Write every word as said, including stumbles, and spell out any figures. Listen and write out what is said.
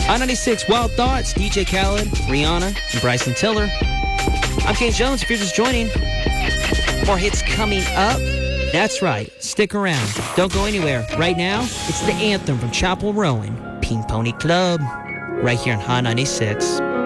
Hot ninety-six Wild Thoughts, D J Khaled, Rihanna, and Bryson Tiller. I'm Kane Jones, if you're just joining. More hits coming up. That's right, stick around. Don't go anywhere. Right now, it's the anthem from Chapel Rowan, Pink Pony Club, right here on Hot ninety-six.